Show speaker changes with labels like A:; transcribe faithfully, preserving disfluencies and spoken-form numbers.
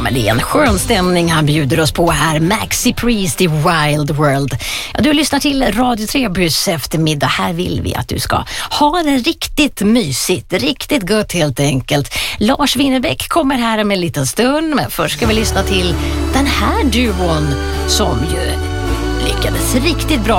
A: men det är en skön stämning han bjuder oss på här. Maxi Priest i Wild World. Ja, du lyssnar till Radio Trebys eftermiddag. Här vill vi att du ska ha det riktigt mysigt, riktigt gott helt enkelt. Lars Winnerbäck kommer här med en liten stund, men först ska vi lyssna till den här duon som ju lyckades riktigt bra